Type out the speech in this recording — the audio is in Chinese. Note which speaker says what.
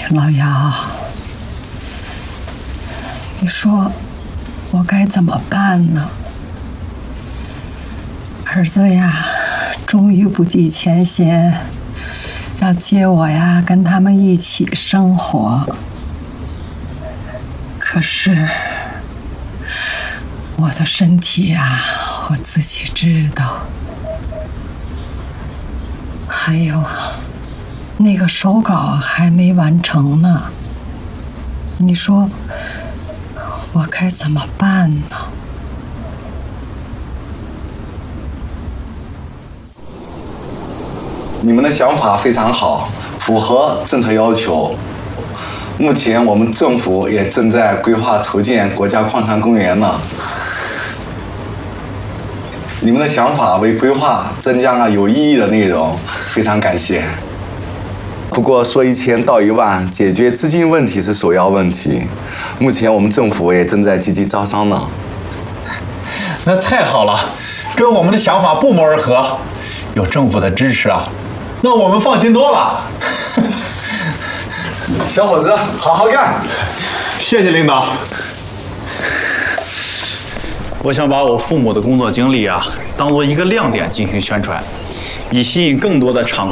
Speaker 1: 老姚，你说我该怎么办呢？儿子呀，终于不计前嫌，要接我呀，跟他们一起生活。可是我的身体呀，我自己知道。还有，那个手稿还没完成呢。你说我该怎么办呢？
Speaker 2: 你们的想法非常好，符合政策要求。目前我们政府也正在规划筹建国家矿产公园呢。你们的想法为规划增加了有意义的内容，非常感谢。不过说1000道1万，解决资金问题是首要问题。目前我们政府也正在积极招商呢。
Speaker 3: 那太好了，跟我们的想法不谋而合。有政府的支持啊，那我们放心多了。
Speaker 2: 小伙子，好好干！
Speaker 3: 谢谢领导。我想把我父母的工作经历啊，当做一个亮点进行宣传，以吸引更多的厂